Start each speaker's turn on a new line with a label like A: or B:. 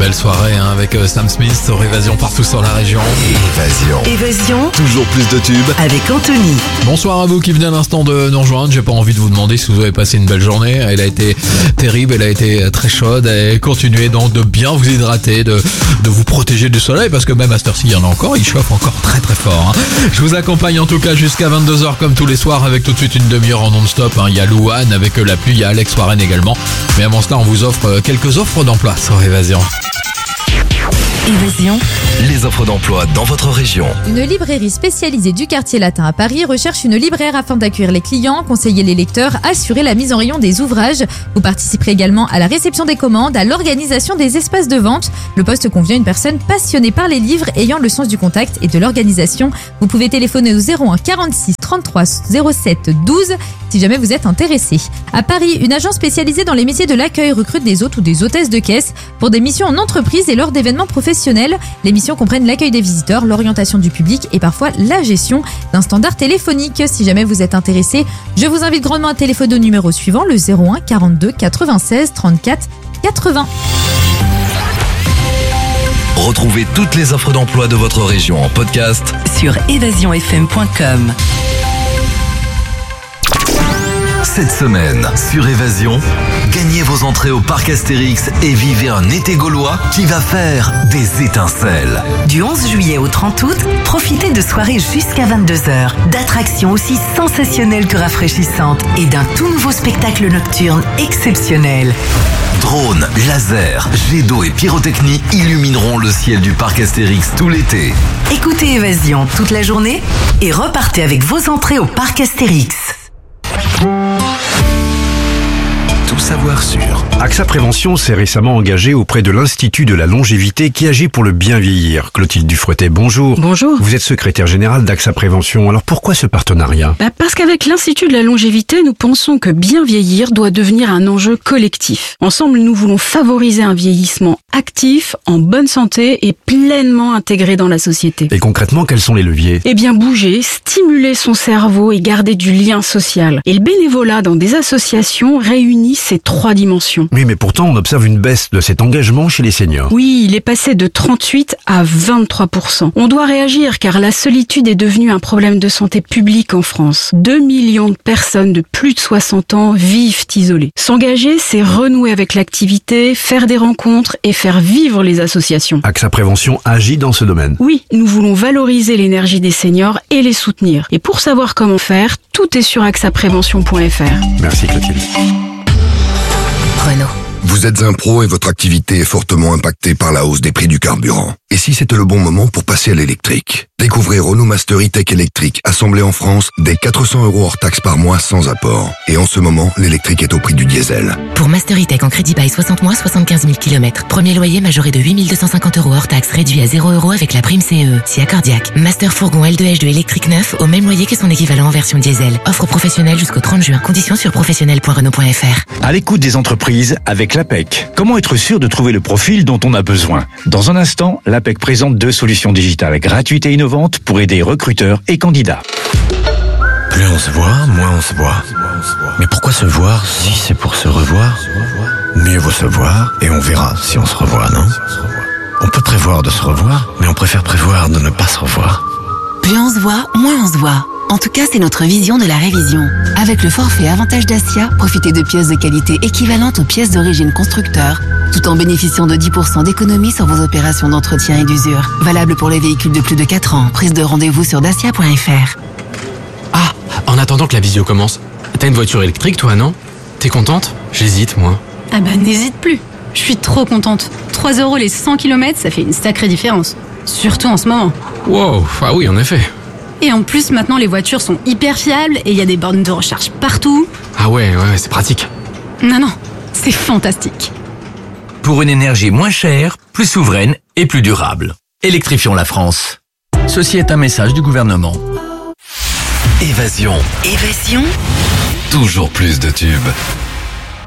A: belle soirée avec Sam Smith sur Évasion partout sur la région.
B: Évasion.
C: Toujours plus de tubes.
B: Avec Anthony.
A: Bonsoir à vous qui venez à l'instant de nous rejoindre. J'ai pas envie de vous demander si vous avez passé une belle journée. Elle a été terrible, elle a été très chaude. Et continuez donc de bien vous hydrater, de vous protéger du soleil parce que même à cette heure-ci, il y en a encore. Il chauffe encore très très fort. Je vous accompagne en tout cas jusqu'à 22h comme tous les soirs avec tout de suite une demi-heure en non-stop. Il y a Louane avec la pluie, il y a Alex Warren également. Mais avant cela, on vous offre quelques offres d'emploi sur Évasion.
B: Évasion.
C: Les offres d'emploi dans votre région.
D: Une librairie spécialisée du quartier latin à Paris recherche une libraire afin d'accueillir les clients, conseiller les lecteurs, assurer la mise en rayon des ouvrages. Vous participerez également à la réception des commandes, à l'organisation des espaces de vente. Le poste convient à une personne passionnée par les livres, ayant le sens du contact et de l'organisation. Vous pouvez téléphoner au 01 46 33 07 12 si jamais vous êtes intéressé. À Paris, une agence spécialisée dans les métiers de l'accueil recrute des hôtes ou des hôtesses de caisse pour des missions en entreprise et lors d'événements professionnels. Les missions comprennent l'accueil des visiteurs, l'orientation du public et parfois la gestion d'un standard téléphonique. Si jamais vous êtes intéressé, je vous invite grandement à téléphoner au numéro suivant, le 01 42 96 34 80.
C: Retrouvez toutes les offres d'emploi de votre région en podcast
B: Sur évasionfm.com.
C: cette semaine sur Évasion. Gagnez vos entrées au parc Astérix et vivez un été gaulois qui va faire des étincelles.
B: Du 11 juillet au 30 août, profitez de soirées jusqu'à 22h, d'attractions aussi sensationnelles que rafraîchissantes et d'un tout nouveau spectacle nocturne exceptionnel.
C: Drones, lasers, jets d'eau et pyrotechnie illumineront le ciel du parc Astérix tout l'été.
B: Écoutez Évasion toute la journée et repartez avec vos entrées au parc Astérix.
C: Tout savoir sur
E: AXA Prévention s'est récemment engagé auprès de l'Institut de la longévité qui agit pour le bien vieillir. Clotilde Dufretet, bonjour.
F: Bonjour.
E: Vous êtes secrétaire générale d'AXA Prévention. Alors pourquoi ce partenariat ?
F: Parce qu'avec l'Institut de la longévité, nous pensons que bien vieillir doit devenir un enjeu collectif. Ensemble, nous voulons favoriser un vieillissement actif, en bonne santé et pleinement intégré dans la société.
E: Et concrètement, quels sont les leviers ?
F: Eh bien, bouger, stimuler son cerveau et garder du lien social. Et le bénévolat dans des associations réunit ces trois dimensions.
E: Oui, mais pourtant, on observe une baisse de cet engagement chez les seniors.
F: Oui, il est passé de 38 à 23%. On doit réagir car la solitude est devenue un problème de santé publique en France. 2 millions de personnes de plus de 60 ans vivent isolées. S'engager, c'est renouer avec l'activité, faire des rencontres et faire vivre les associations.
E: AXA Prévention agit dans ce domaine.
F: Oui, nous voulons valoriser l'énergie des seniors et les soutenir. Et pour savoir comment faire, tout est sur axaprévention.fr.
E: Merci Clotilde.
B: Renault.
G: Vous êtes un pro et votre activité est fortement impactée par la hausse des prix du carburant. Et si c'était le bon moment pour passer à l'électrique ? Découvrez Renault Master E-Tech électrique, assemblé en France, dès 400 € hors taxe par mois sans apport. Et en ce moment, l'électrique est au prix du diesel.
H: Pour Master E-Tech en crédit bail 60 mois, 75 000 km. Premier loyer majoré de 8 250 € hors taxe, réduit à 0 € avec la prime CE. Si accordiaque. Master fourgon L2H2 électrique neuf, au même loyer que son équivalent en version diesel. Offre professionnelle jusqu'au 30 juin. Conditions sur professionnel.renault.fr.
I: À l'écoute des entreprises avec l'APEC. Comment être sûr de trouver le profil dont on a besoin ? Dans un instant, l'APEC présente 2 solutions digitales gratuites et innovantes pour aider recruteurs et candidats.
J: Plus on se voit, moins on se voit. Mais pourquoi se voir si c'est pour se revoir ? Mieux vaut se voir et on verra si on se revoit, non ? On peut prévoir de se revoir, mais on préfère prévoir de ne pas se revoir.
H: Plus on se voit, moins on se voit. En tout cas, c'est notre vision de la révision. Avec le forfait Avantage Dacia, profitez de pièces de qualité équivalentes aux pièces d'origine constructeur, tout en bénéficiant de 10% d'économie sur vos opérations d'entretien et d'usure. Valable pour les véhicules de plus de 4 ans. Prise de rendez-vous sur dacia.fr.
K: Ah, en attendant que la visio commence, t'as une voiture électrique toi, non ? T'es contente ? J'hésite, moi.
L: Ah bah n'hésite plus. Je suis trop contente. 3 € les 100 km, ça fait une sacrée différence. Surtout en ce moment.
K: Wow, ah oui, en effet.
L: Et en plus, maintenant, les voitures sont hyper fiables et il y a des bornes de recharge partout.
K: Ah ouais, c'est pratique.
L: Non, c'est fantastique.
M: Pour une énergie moins chère, plus souveraine et plus durable. Électrifions la France. Ceci est un message du gouvernement.
C: Évasion.
B: Évasion.
C: Toujours plus de tubes.